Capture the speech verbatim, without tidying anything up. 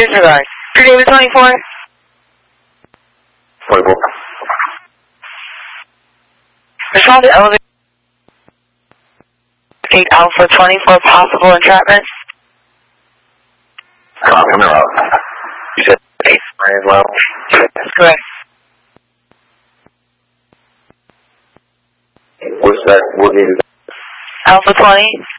Disregard. David twenty-four. twenty-four. Respond to elevator eight Alpha twenty-four, possible entrapment. Come on, out. You said eight as well? That's correct. What's that? What is that? Alpha twenty.